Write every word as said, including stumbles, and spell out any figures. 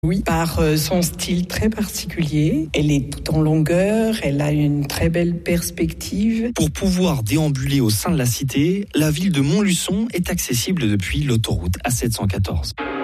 Oui, par son style très particulier. Elle est tout en longueur, elle a une très belle perspective. Pour pouvoir déambuler au sein de la cité, la ville de Montluçon est accessible depuis l'autoroute A sept cent quatorze.